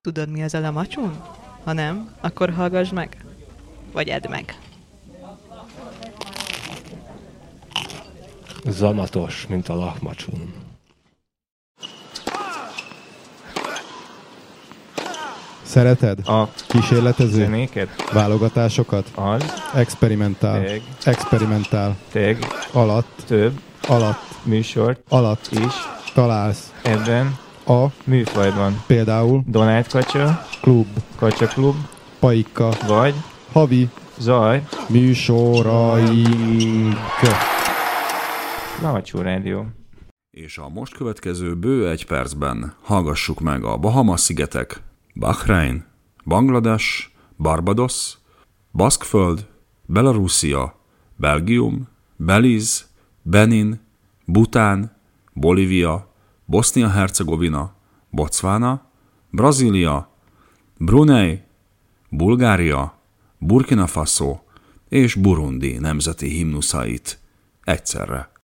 Tudod, mi az a lamacsun? Ha nem, akkor hallgass meg. Vagy edd meg. Zamatos, mint a lahmacsun. Szereted? A Kísérletező? zenéket? Válogatásokat? Az. Experimentál. Teg. Experimentál. Teg. Alatt. Több. Alatt. Műsort. Alatt. Is. Találsz. Ebben. A. Műfajban. Például. Donát kacsa. Klub. Kacsaklub. Paika. Vagy. Havi. Zaj. Műsoraink. Lamacsun rádió. És a most következő bő egy percben hallgassuk meg a Bahama-szigetek, Bahrein, Banglades, Barbados, Baszkföld, Belarusia, Belgium, Belize, Benin, Bután, Bolívia, Bosznia-Hercegovina, Botswana, Brazília, Brunei, Bulgária, Burkina Faso és Burundi nemzeti himnuszait egyszerre.